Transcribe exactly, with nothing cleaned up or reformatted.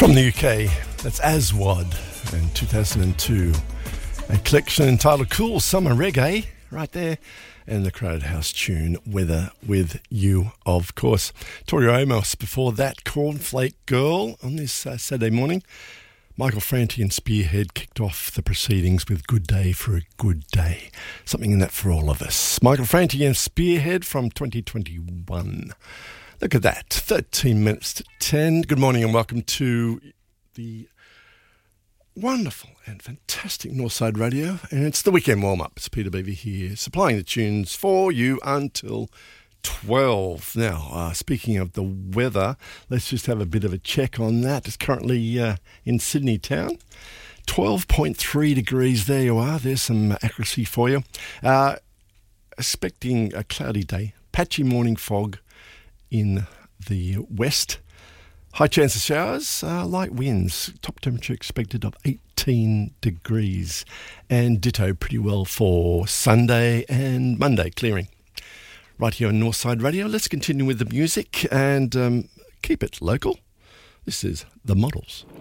From the U K, that's Aswad in two thousand two. A collection entitled Cool Summer Reggae, right there. And the Crowded House tune, Weather With You, of course. Tori Amos before that, Cornflake Girl, on this uh, Saturday morning. Michael Franti and Spearhead kicked off the proceedings with Good Day for a Good Day. Something in that for all of us. Michael Franti and Spearhead from twenty twenty-one. Look at that, thirteen minutes to ten. Good morning and welcome to the wonderful and fantastic Northside Radio. And it's the weekend warm-up. It's Peter Beavy here, supplying the tunes for you until twelve. Now, uh, speaking of the weather, let's just have a bit of a check on that. It's currently uh, in Sydney town. twelve point three degrees, there you are. There's some accuracy for you. Uh, expecting a cloudy day, patchy morning fog in the west. High chance of showers, uh, light winds. Top temperature expected of eighteen degrees. And ditto pretty well for Sunday and Monday, clearing. Right here on Northside Radio, let's continue with the music and um, keep it local. This is The Models.